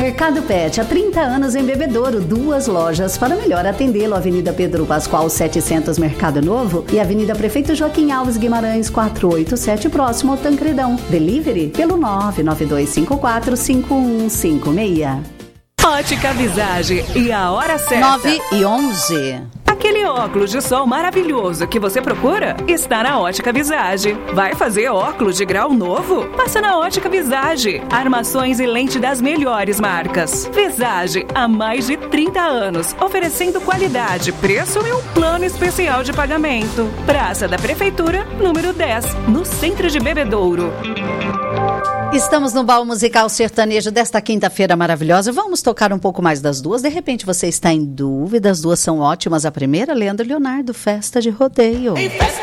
Mercado Pet, há 30 anos em Bebedouro, 2 lojas para melhor atendê-lo. Avenida Pedro Pascoal 700, Mercado Novo, e Avenida Prefeito Joaquim Alves Guimarães 487, próximo ao Tancredão. Delivery pelo 992545156. Ótica Visage e a hora certa. 9h11. Aquele óculos de sol maravilhoso que você procura está na Ótica Visage. Vai fazer óculos de grau novo? Passa na Ótica Visage. Armações e lente das melhores marcas. Visage, há mais de 30 anos, oferecendo qualidade, preço e um plano especial de pagamento. Praça da Prefeitura, número 10, no centro de Bebedouro. Estamos no baú musical sertanejo desta quinta-feira maravilhosa. Vamos tocar um pouco mais das duas. De repente você está em dúvida, as duas são ótimas. A primeira, Leandro e Leonardo, Festa de Rodeio.